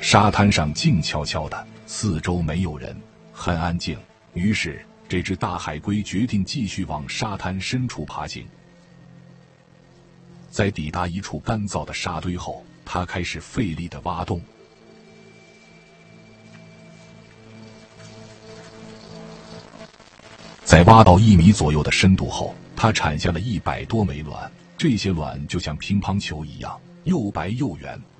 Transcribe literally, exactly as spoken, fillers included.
沙滩上静悄悄的，四周没有人，很安静。于是这只大海龟决定继续往沙滩深处爬行。在抵达一处干燥的沙堆后，它开始费力地挖洞。在挖到一米左右的深度后，它产下了一百多枚卵，这些卵就像乒乓球一样，又白又圆，